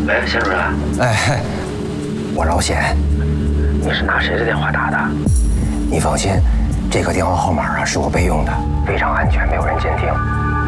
喂，谢主任。 哎，我饶显。 你是拿谁的电话打的？ 你放心，这个电话号码啊是我备用的，非常安全，没有人监听。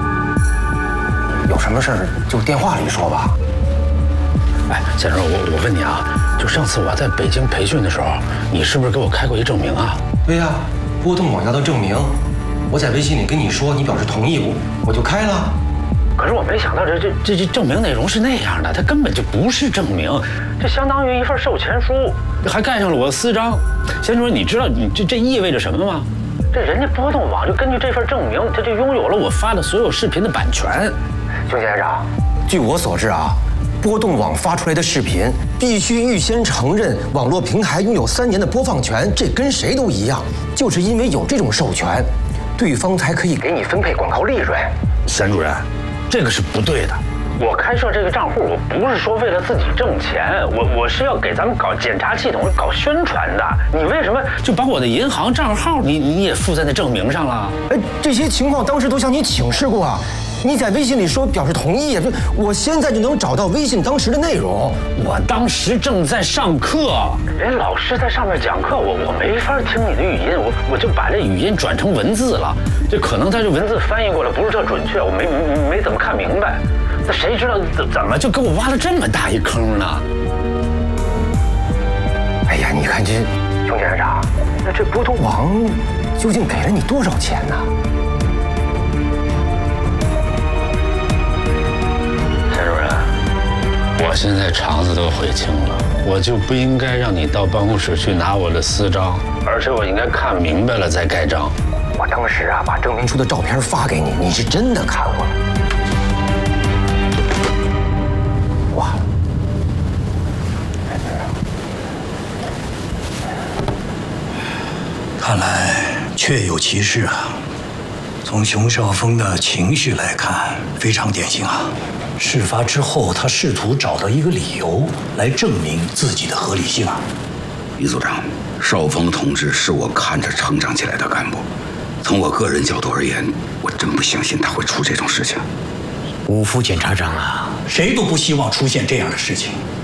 有什么事儿就电话里说吧。 哎，谢主任，我问你啊，就上次我在北京培训的时候，你是不是给我开过一证明啊？ 对呀，拨动网要的证明，我在微信里跟你说，你表示同意，我就开了。 可是我没想到这证明内容是那样的，它根本就不是证明，这相当于一份授权书，还盖上了我的私章。先说，你知道你这意味着什么吗？这人家拨动网就根据这份证明，他就拥有了我发的所有视频的版权。 熊检长，据我所知啊，拨动网发出来的视频必须预先承认网络平台拥有3年的播放权，这跟谁都一样。就是因为有这种授权，对方才可以给你分配广告利润。 沈主任，这个是不对的。我开设这个账户，我不是说为了自己挣钱，我是要给咱们搞检查系统、搞宣传的。你为什么就把我的银行账号你也附在那证明上了？ 哎，这些情况当时都向你请示过啊。你在微信里说表示同意，我现在就能找到微信当时的内容。 我当时正在上课，人老师在上面讲课，我没法听你的语音，我就把这语音转成文字了。这可能他这文字翻译过来不是特准确，我没怎么看明白。那谁知道怎么就给我挖了这么大一坑呢？ 哎呀，你看这熊检长，那这拨动网究竟给了你多少钱呢？ 我现在肠子都悔青了，我就不应该让你到办公室去拿我的私章，而且我应该看明白了再盖章。 我当时啊把证明书的照片发给你，你是真的看过了。哇！ 看来确有其事啊。从熊少峰的情绪来看，非常典型啊。事发之后，他试图找到一个理由来证明自己的合理性啊。 于组长，少峰同志是我看着成长起来的干部，从我个人角度而言，我真不相信他会出这种事情。 吴副检察长啊，谁都不希望出现这样的事情。